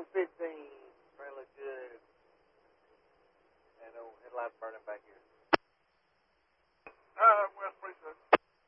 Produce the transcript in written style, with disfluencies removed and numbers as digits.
215. Trying to look good. And no headlight burning back here.